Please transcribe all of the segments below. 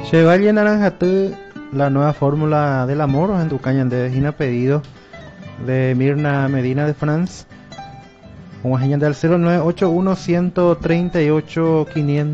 Chevalier Naranjatú, la nueva fórmula del amor en tu caña de Gina pedido de Mirna Medina de France. Como del 0981 138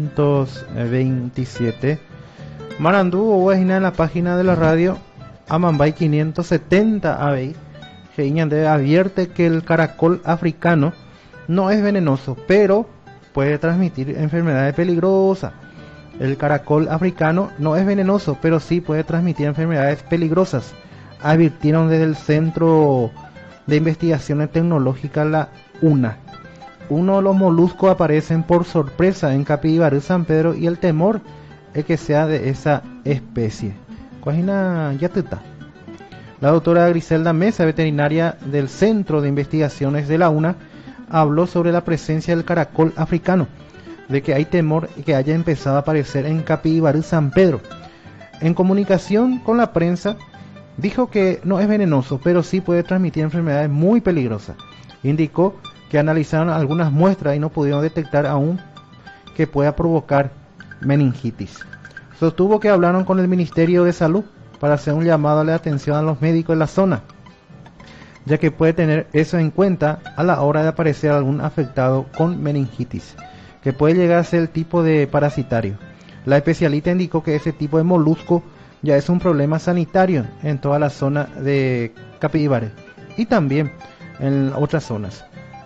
527. Marandú o en la página de la radio Amambay 570 ABI. Que advierte que el caracol africano no es venenoso, pero puede transmitir enfermedades peligrosas. El caracol africano no es venenoso, pero sí puede transmitir enfermedades peligrosas, advirtieron desde el Centro de Investigaciones Tecnológicas, la UNA. Uno de los moluscos aparecen por sorpresa en Capibarú, San Pedro, y el temor es que sea de esa especie. Cojina Yatuta. La doctora Griselda Mesa, veterinaria del Centro de Investigaciones de la UNA, habló sobre la presencia del caracol africano, de que hay temor que haya empezado a aparecer en Capibarú, San Pedro. En comunicación con la prensa, dijo que no es venenoso, pero sí puede transmitir enfermedades muy peligrosas. Indicó que analizaron algunas muestras y no pudieron detectar aún que pueda provocar meningitis. Sostuvo que hablaron con el Ministerio de Salud para hacer un llamado de atención a los médicos de la zona, ya que puede tener eso en cuenta a la hora de aparecer algún afectado con meningitis, que puede llegar a ser el tipo de parasitario. La especialista indicó que ese tipo de molusco ya es un problema sanitario en toda la zona de Capibare y también en otras zonas.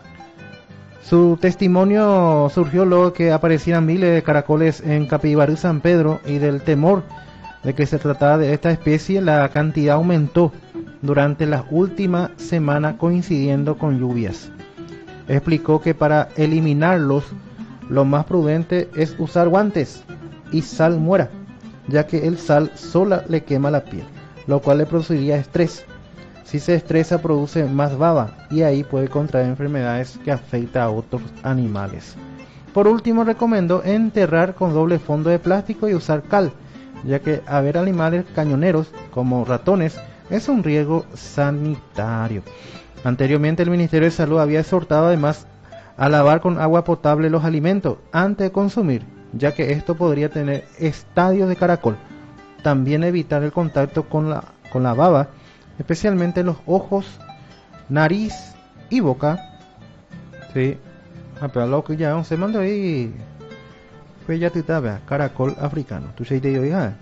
Su testimonio surgió luego que aparecieran miles de caracoles en Capibarú, San Pedro, y del temor de que se tratara de esta especie. La cantidad aumentó durante las últimas semanas coincidiendo con lluvias. Explicó que para eliminarlos lo más prudente es usar guantes y sal muera, ya que el sal sola le quema la piel, lo cual le produciría estrés. Si se estresa produce más baba y ahí puede contraer enfermedades que afectan a otros animales. Por último, recomendó enterrar con doble fondo de plástico y usar cal, ya que haber animales cañoneros como ratones es un riesgo sanitario. Anteriormente el Ministerio de Salud había exhortado además a lavar con agua potable los alimentos antes de consumir, ya que esto podría tener estadios de caracol. También evitar el contacto con la baba, especialmente los ojos, nariz y boca. Sí, pero lo que ya se mandó ahí, pues ya te estaba caracol africano. Tú se te digo, hija.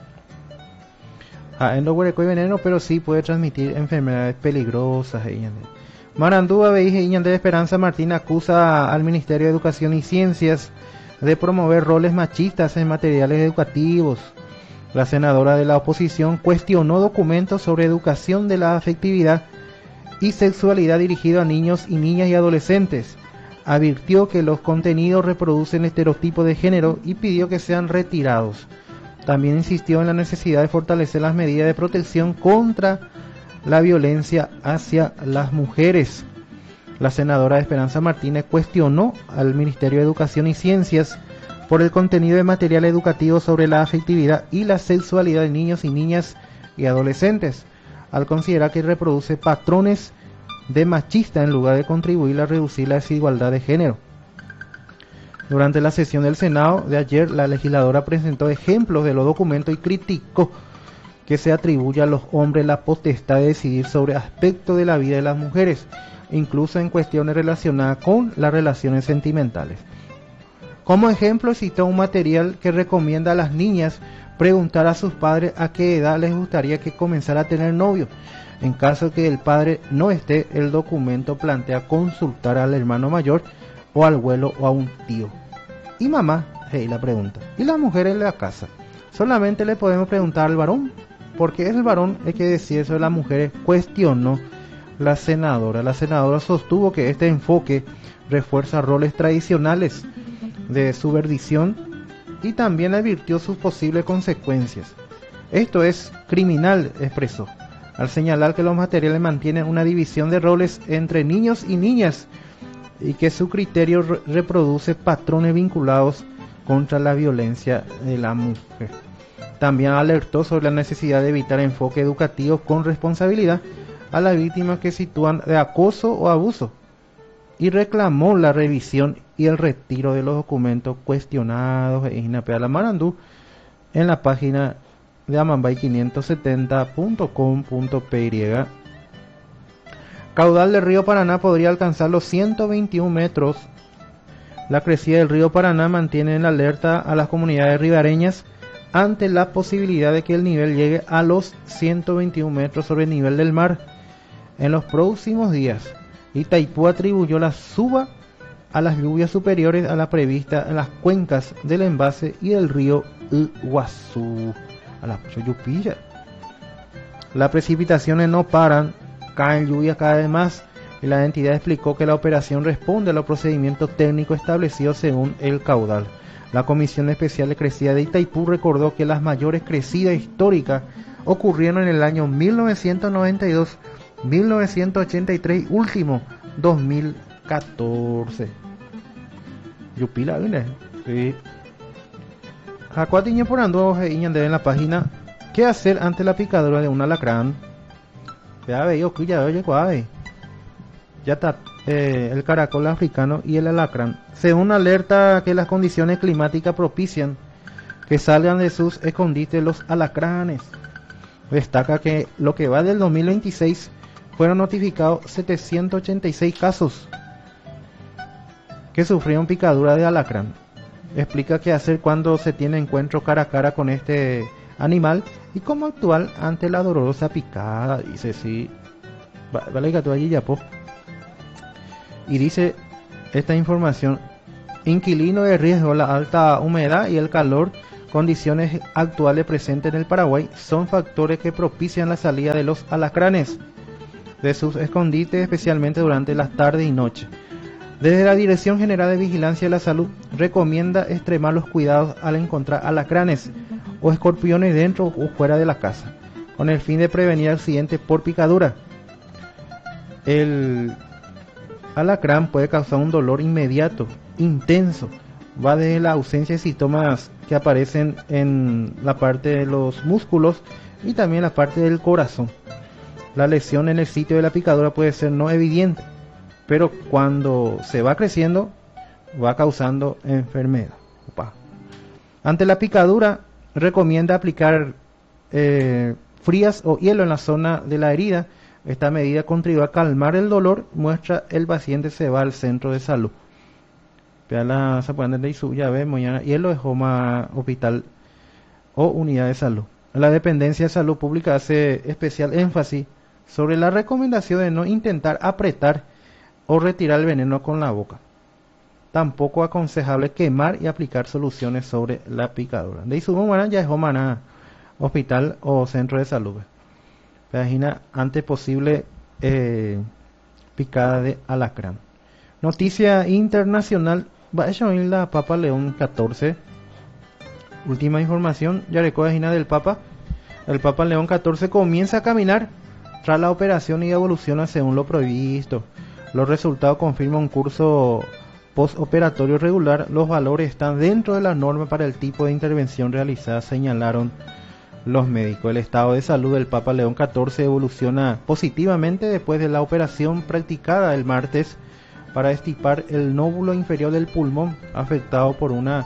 En lo hueco y veneno, pero sí puede transmitir enfermedades peligrosas. Marandúa Veije de Esperanza Martín acusa al Ministerio de Educación y Ciencias de promover roles machistas en materiales educativos. La senadora de la oposición cuestionó documentos sobre educación de la afectividad y sexualidad dirigido a niños y niñas y adolescentes. Advirtió que los contenidos reproducen estereotipos de género y pidió que sean retirados. También insistió en la necesidad de fortalecer las medidas de protección contra la violencia hacia las mujeres. La senadora Esperanza Martínez cuestionó al Ministerio de Educación y Ciencias por el contenido de material educativo sobre la afectividad y la sexualidad de niños y niñas y adolescentes, al considerar que reproduce patrones de machista en lugar de contribuir a reducir la desigualdad de género. Durante la sesión del Senado de ayer, la legisladora presentó ejemplos de los documentos y criticó que se atribuye a los hombres la potestad de decidir sobre aspectos de la vida de las mujeres, incluso en cuestiones relacionadas con las relaciones sentimentales. Como ejemplo, citó un material que recomienda a las niñas preguntar a sus padres a qué edad les gustaría que comenzara a tener novio. En caso que el padre no esté, el documento plantea consultar al hermano mayor o al abuelo o a un tío. ¿Y mamá? La pregunta. ¿Y las mujeres de la casa? Solamente le podemos preguntar al varón, porque es el varón el que decide sobre las mujeres, cuestionó la senadora. La senadora sostuvo que este enfoque refuerza roles tradicionales de subversión y también advirtió sus posibles consecuencias. Esto es criminal, expresó, al señalar que los materiales mantienen una división de roles entre niños y niñas y que su criterio reproduce patrones vinculados contra la violencia de la mujer. También alertó sobre la necesidad de evitar enfoque educativo con responsabilidad a las víctimas que sitúan de acoso o abuso y reclamó la revisión y el retiro de los documentos cuestionados en Inapea la Marandú en la página de amambay570.com.py. Caudal del río Paraná podría alcanzar los 121 metros. La crecida del río Paraná mantiene en alerta a las comunidades ribereñas ante la posibilidad de que el nivel llegue a los 121 metros sobre el nivel del mar en los próximos días. Itaipú atribuyó la suba a las lluvias superiores a la prevista en las cuencas del embalse y del río Iguazú. A la Choyupilla. Las precipitaciones no paran, caen lluvias cada vez más, y la entidad explicó que la operación responde a los procedimientos técnicos establecidos según el caudal. La Comisión Especial de Crecida de Itaipú recordó que las mayores crecidas históricas ocurrieron en el año 1992, 1983 y último 2014. Yupila, ¿viste? Sí. Jacuatiño por ando en la página ¿qué hacer ante la picadura de un alacrán? Ya veo que ya está el caracol africano y el alacrán. Según alerta que las condiciones climáticas propician que salgan de sus escondites los alacranes. Destaca que lo que va del 2026 fueron notificados 786 casos que sufrieron picadura de alacrán. Explica qué hacer cuando se tiene encuentro cara a cara con este animal y cómo actuar ante la dolorosa picada. Dice, sí, vale que tú allí ya, po. Y dice esta información: inquilino de riesgo, la alta humedad y el calor, condiciones actuales presentes en el Paraguay, son factores que propician la salida de los alacranes de sus escondites, especialmente durante las tardes y noches. Desde la Dirección General de Vigilancia de la Salud recomienda extremar los cuidados al encontrar alacranes o escorpiones dentro o fuera de la casa, con el fin de prevenir accidentes por picadura. El alacrán puede causar un dolor inmediato, intenso, va desde la ausencia de síntomas que aparecen en la parte de los músculos y también la parte del corazón. La lesión en el sitio de la picadura puede ser no evidente, pero cuando se va creciendo va causando enfermedad. Opa. Ante la picadura recomienda aplicar frías o hielo en la zona de la herida. Esta medida contribuye a calmar el dolor, muestra el paciente se va al centro de salud. Se pueden de su llave mañana hielo de Joma Hospital o unidad de salud. La dependencia de salud pública hace especial énfasis sobre la recomendación de no intentar apretar o retirar el veneno con la boca. Tampoco aconsejable quemar y aplicar soluciones sobre la picadura. De su ya es Joma Hospital o centro de salud. Página antes posible picada de alacrán. Noticia internacional. Va a ir la Papa León 14. Última información. Ya recoge del Papa. El Papa León 14 comienza a caminar tras la operación y evoluciona según lo previsto. Los resultados confirman un curso postoperatorio regular. Los valores están dentro de la norma para el tipo de intervención realizada, señalaron los médicos. El estado de salud del Papa León XIV evoluciona positivamente después de la operación practicada el martes para extirpar el nódulo inferior del pulmón afectado por una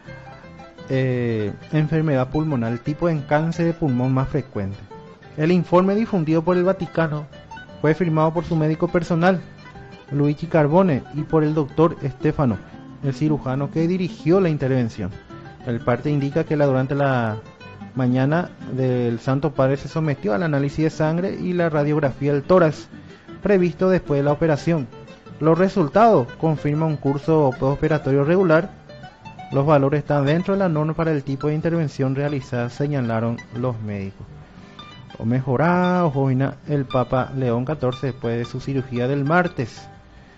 enfermedad pulmonar, el tipo de cáncer de pulmón más frecuente. El informe difundido por el Vaticano fue firmado por su médico personal, Luigi Carbone, y por el doctor Stefano, el cirujano que dirigió la intervención. El parte indica que durante la mañana del Santo Padre se sometió al análisis de sangre y la radiografía del tórax previsto después de la operación. Los resultados confirman un curso postoperatorio regular. Los valores están dentro de la norma para el tipo de intervención realizada, señalaron los médicos. O mejorado, el Papa León XIV después de su cirugía del martes.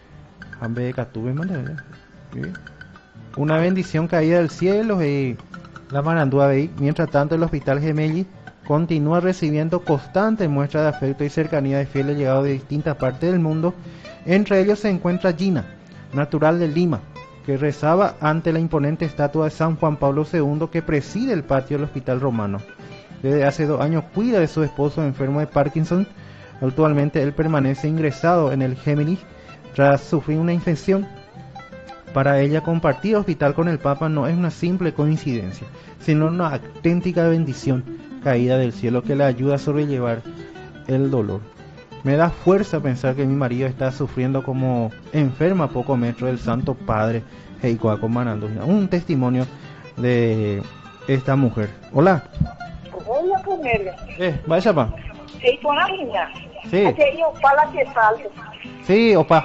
Una bendición caída del cielo y la Marandúa Bey. Mientras tanto, el Hospital Gemelli continúa recibiendo constantes muestras de afecto y cercanía de fieles llegados de distintas partes del mundo. Entre ellos se encuentra Gina, natural de Lima, que rezaba ante la imponente estatua de San Juan Pablo II que preside el patio del Hospital Romano. Desde hace 2 años cuida de su esposo enfermo de Parkinson. Actualmente él permanece ingresado en el Gemelli tras sufrir una infección Para ella compartir hospital con el Papa no es una simple coincidencia, sino una auténtica bendición caída del cielo que le ayuda a sobrellevar el dolor. Me da fuerza pensar que mi marido está sufriendo como enfermo a pocos metros del Santo Padre Heikoako Manandujina. Un testimonio de esta mujer. Hola. Hola, Cornelia. Vaya pa. Sí, con la niña. Sí. Aquello para que salga. Sí, opa.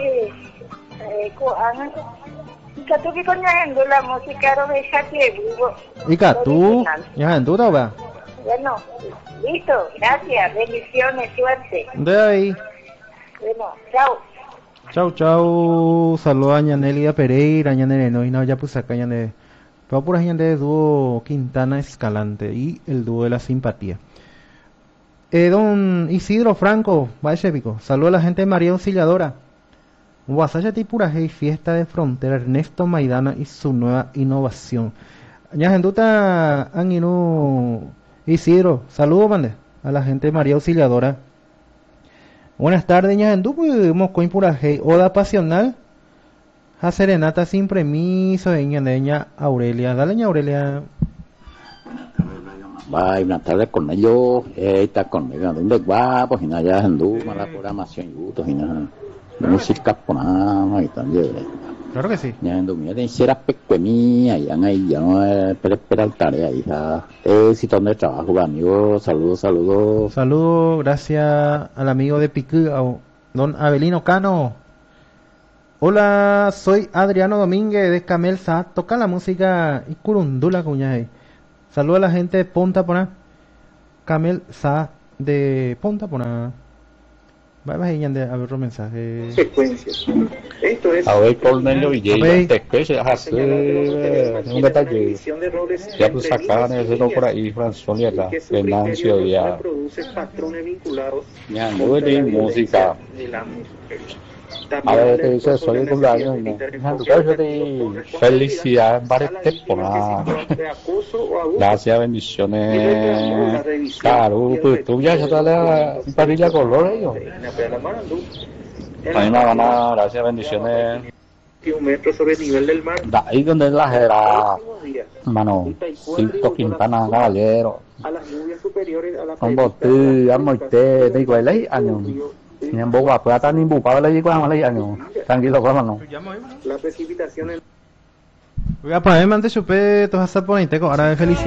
Tú que conociendo la música de Jaque Vivo. Ika, tú. Ya, en duda, va. Bueno, listo. Gracias. Bendiciones, suerte. De ahí. Bueno, chao. Chau, chau. Saludos a Ñanelia Pereira, Ñanere, no, y no, ya puse acá Ñanere. Pero por ahí Ñanere, dúo Quintana Escalante y el dúo de la simpatía. Don Isidro Franco, vaya épico. Saludos a la gente de María Auxiliadora. Guasaya Tipurajey, fiesta de frontera, Ernesto Maidana y su nueva innovación. Ñajenduta Aninu Isidro, saludos, mande, a la gente de María Auxiliadora. Buenas tardes, Ñajendu, pues Moscoín Purajey, Oda Pasional, a Serenata sin permiso de Ña Aurelia. Dale, Ña Aurelia. Bye, buenas tardes con ellos. Está conmigo. ¿Dónde va? Pues ya Ñajendu, mala programación, gusto, música ponama y también. Claro que sí. Ñajendu, mira, hiciera pequeña, ya no espera el tarea, hija. Éxito de trabajo, amigos. Saludos. Saludos, gracias al amigo de Picu, don Abelino Cano. Hola, soy Adriano Domínguez de Camel Sa. Toca la música y curundula, cuñay. Saludos a la gente de Ponta Pona. Camel Sa de Ponta Pona. Vamos a ir a ver otro mensaje. Secuencias. Esto es. A ver, Cornelio Villegas, te escuché hacer un detalle. Ya pues sacaban el dedo por ahí, Franzolieta, Venancio, ya. Ya, no de música. A ver, te dice, soy el cumpleaños, felicidades para este temporada. Gracias, bendiciones. Claro, pues tú ya te la parrilla color, ellos. A mí me van a, gracias, bendiciones. 21 metros sobre el nivel del mar. De ahí donde es la era, mano, Cinto Quintana Caballero. A las nubes superiores a la Con botella, moite, te digo, el año. En Boga, pues hasta ni bupado le digo a la año. Tranquilo, vámonos. La precipitación en Voy a ponerme ante chupé, todas esas poniteco, ahora de felicidad.